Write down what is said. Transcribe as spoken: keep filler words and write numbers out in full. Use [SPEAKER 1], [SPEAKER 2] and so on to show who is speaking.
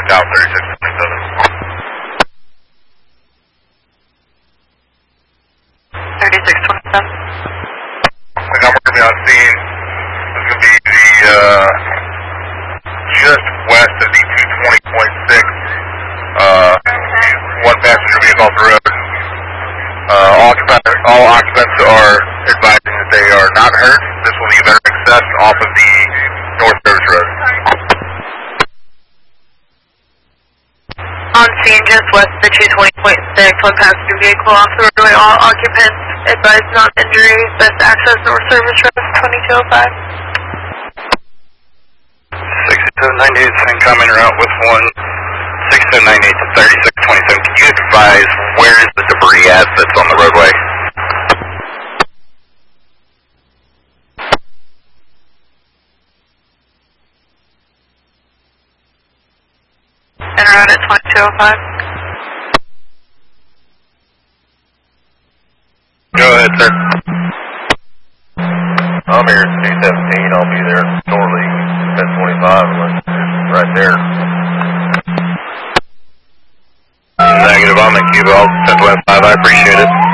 [SPEAKER 1] Down thirty-six twenty-seven.
[SPEAKER 2] thirty-six twenty-seven.
[SPEAKER 1] I got working on scene. This is going to be the, uh, just west of the two twenty point six. Uh, one passenger vehicle off the road. Uh, all, occupants, all occupants are advising that they are not hurt. This will be better access off of the North Service Road.
[SPEAKER 2] On scene just west of the two twenty point six, one passenger vehicle off the roadway, all occupants advised non-injuries, best access North Service Road twenty-two oh five.
[SPEAKER 1] sixty-seven ninety-eight is incoming route with one. sixty-seven ninety-eight to thirty-six twenty-seven. Can you advise where is the debris at that's on the roadway?
[SPEAKER 2] En route at twenty-two oh five.
[SPEAKER 1] Go ahead, sir.
[SPEAKER 3] I'm here at two seventeen. I'll be there shortly. ten twenty-five, right there.
[SPEAKER 1] Negative, I'm in Cuba. I'll send West five. I appreciate it.